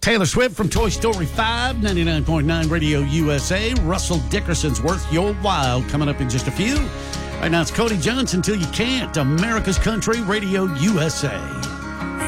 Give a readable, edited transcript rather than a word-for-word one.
Taylor Swift from Toy Story 5, 99.9 Radio USA. Russell Dickerson's Worth Your While coming up in just a few. Right now it's Cody Johnson, Till You Can't, America's Country Radio USA.